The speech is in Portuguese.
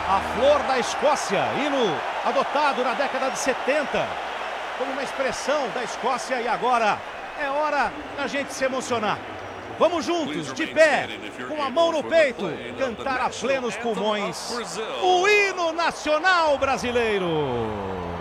A flor da Escócia, hino adotado na década de 70 como uma expressão da Escócia, e agora é hora da gente se emocionar. Vamos juntos, de pé, com a mão no peito, cantar a plenos pulmões o hino nacional brasileiro.